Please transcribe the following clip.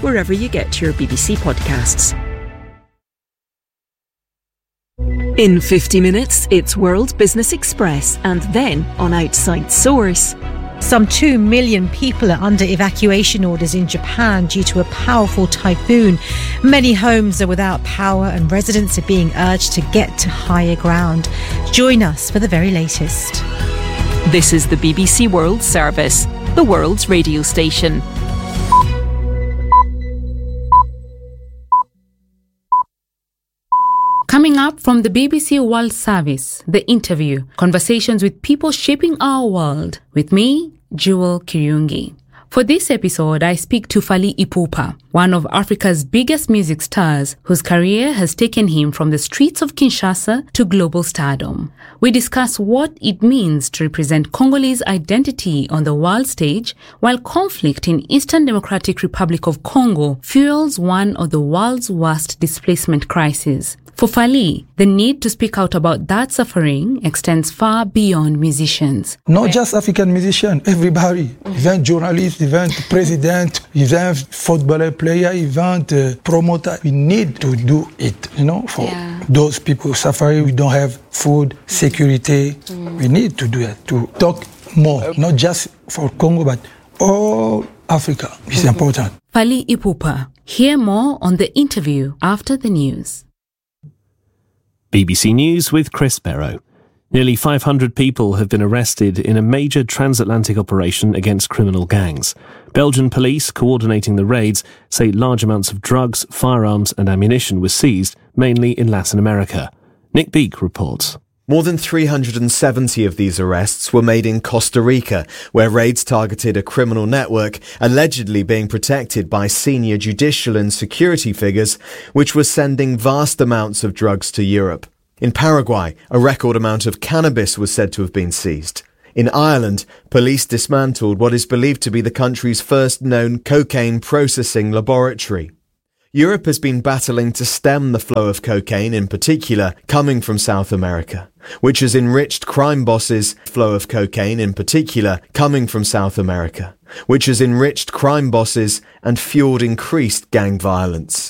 wherever you get your BBC podcasts. In 50 minutes, it's World Business Express, and then on Outside Source. Some 2 million people are under evacuation orders in Japan due to a powerful typhoon. Many homes are without power and residents are being urged to get to higher ground. Join us for the very latest. This is the BBC World Service, the world's radio station. Coming up from the BBC World Service, The Interview, conversations with people shaping our world. With me, Jewel Kiriungi. For this episode, I speak to Fally Ipupa, one of Africa's biggest music stars, whose career has taken him from the streets of Kinshasa to global stardom. We discuss what it means to represent Congolese identity on the world stage, while conflict in Eastern Democratic Republic of Congo fuels one of the world's worst displacement crises. For Fally, the need to speak out about that suffering extends far beyond musicians. Not just African musicians, everybody. Even journalists, even president, even footballer player, even promoter. We need to do it, for those people suffering. We don't have food, security. We need to do it, to talk more, not just for Congo, but all Africa. It's important. Fally Ipupa. Hear more on The Interview after the news. BBC News with Chris Barrow. Nearly 500 people have been arrested in a major transatlantic operation against criminal gangs. Belgian police, coordinating the raids, say large amounts of drugs, firearms and ammunition were seized, mainly in Latin America. Nick Beake reports. More than 370 of these arrests were made in Costa Rica, where raids targeted a criminal network allegedly being protected by senior judicial and security figures, which were sending vast amounts of drugs to Europe. In Paraguay, a record amount of cannabis was said to have been seized. In Ireland, police dismantled what is believed to be the country's first known cocaine processing laboratory. Europe has been battling to stem the flow of cocaine, in particular, coming from South America, which has enriched crime bosses' flow of cocaine, in particular, coming from South America, which has enriched crime bosses and fueled increased gang violence.